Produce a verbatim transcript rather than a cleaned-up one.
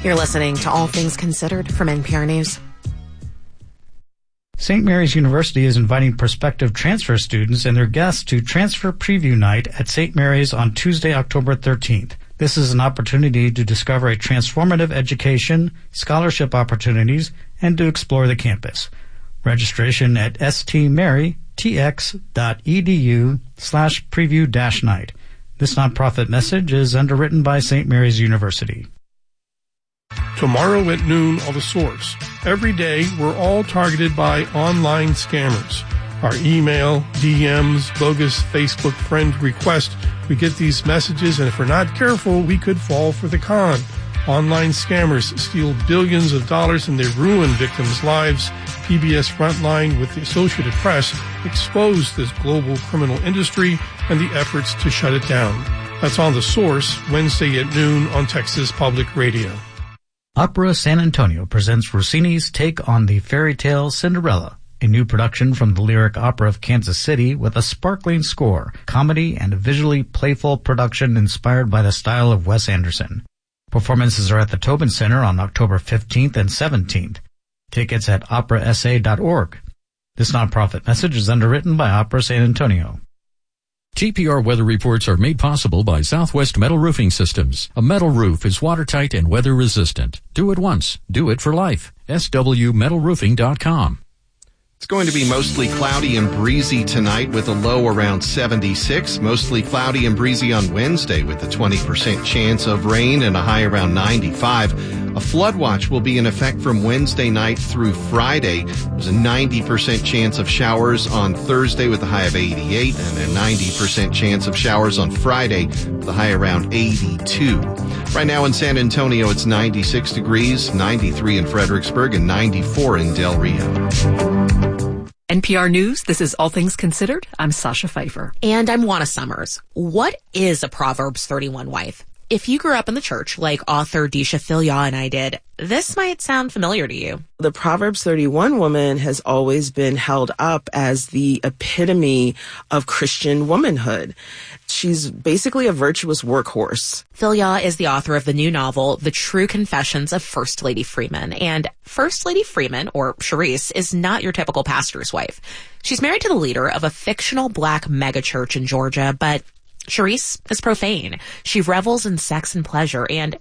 You're listening to All Things Considered from N P R News. Saint Mary's University is inviting prospective transfer students and their guests to Transfer Preview Night at Saint Mary's on Tuesday, October thirteenth. This is an opportunity to discover a transformative education, scholarship opportunities, and to explore the campus. Registration at stmarytx.edu slash preview dash night. This nonprofit message is underwritten by Saint Mary's University. Tomorrow at noon on The Source. Every day, we're all targeted by online scammers. Our email, D Ms, bogus Facebook friend request, we get these messages, and if we're not careful, we could fall for the con. Online scammers steal billions of dollars and they ruin victims' lives. P B S Frontline with the Associated Press exposed this global criminal industry and the efforts to shut it down. That's on The Source, Wednesday at noon on Texas Public Radio. Opera San Antonio presents Rossini's take on the fairy tale Cinderella, a new production from the Lyric Opera of Kansas City with a sparkling score, comedy, and a visually playful production inspired by the style of Wes Anderson. Performances are at the Tobin Center on October fifteenth and seventeenth. Tickets at opera s a dot org. This nonprofit message is underwritten by Opera San Antonio. T P R weather reports are made possible by Southwest Metal Roofing Systems. A metal roof is watertight and weather resistant. Do it once. Do it for life. S W metal roofing dot com. It's going to be mostly cloudy and breezy tonight with a low around seventy-six. Mostly cloudy and breezy on Wednesday with a twenty percent chance of rain and a high around ninety-five. A flood watch will be in effect from Wednesday night through Friday. There's a ninety percent chance of showers on Thursday with a high of eighty-eight and a ninety percent chance of showers on Friday with a high around eighty-two. Right now in San Antonio, it's ninety-six degrees, ninety-three in Fredericksburg, and ninety-four in Del Rio. N P R News, this is All Things Considered. I'm Sasha Pfeiffer. And I'm Juana Summers. What is a Proverbs thirty-one wife? If you grew up in the church like author Deisha Philyaw and I did, this might sound familiar to you. The Proverbs thirty-one woman has always been held up as the epitome of Christian womanhood. She's basically a virtuous workhorse. Philyaw is the author of the new novel, The True Confessions of First Lady Freeman. And First Lady Freeman, or Charisse, is not your typical pastor's wife. She's married to the leader of a fictional black megachurch in Georgia, but Charisse is profane. She revels in sex and pleasure, and